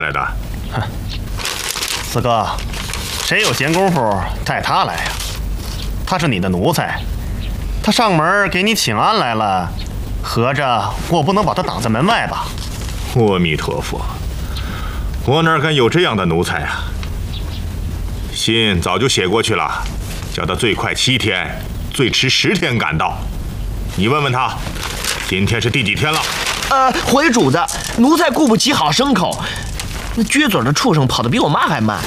来的。 哼，四哥，谁有闲工夫带他来呀？他是你的奴才，他上门给你请安来了，合着我不能把他挡在门外吧？ 阿弥陀佛，我哪敢有这样的奴才啊！信早就写过去了，叫他最快7天，最迟10天赶到。你问问他，今天是第几天了？ 回主子，奴才顾不起好牲口，那撅嘴的畜生跑得比我妈还慢。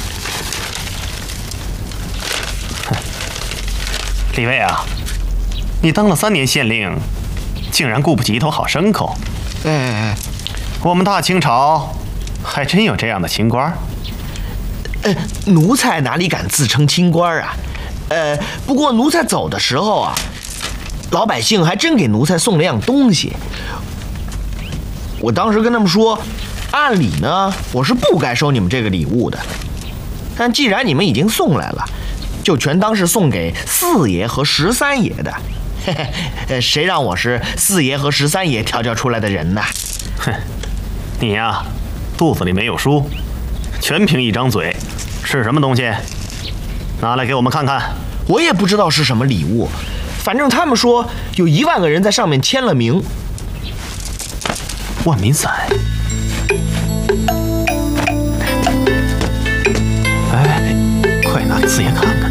哼，李卫啊，你当了3年县令，竟然顾不起一头好牲口。我们大清朝还真有这样的清官。 奴才哪里敢自称清官啊？不过奴才走的时候啊，老百姓还真给奴才送了样东西。我当时跟他们说，按理呢，我是不该收你们这个礼物的，但既然你们已经送来了，就全当是送给4爷和13爷的。谁让我是4爷和13爷调教出来的人呢？ 哼，你呀，肚子里没有书，全凭一张嘴。是什么东西？拿来给我们看看。 我也不知道是什么礼物，反正他们说有1万个人在上面签了名。 万民伞。哎，快拿给四爷看看。